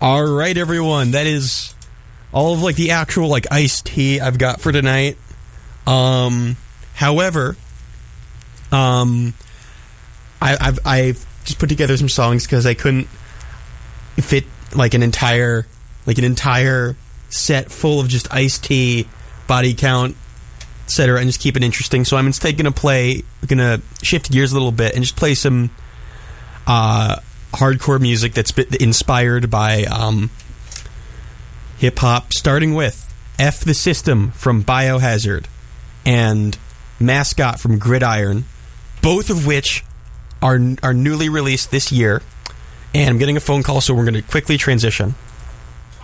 All right, everyone. That is all of like the actual like iced tea I've got for tonight. However, I've just put together some songs because I couldn't fit like an entire set full of just iced tea, body count, etc., and just keep it interesting. So I'm instead gonna shift gears a little bit and just play some hardcore music that's been inspired by hip hop, starting with F the System from Biohazard and Mascot from Gridiron, both of which are newly released this year. And I'm getting a phone call, so we're going to quickly transition.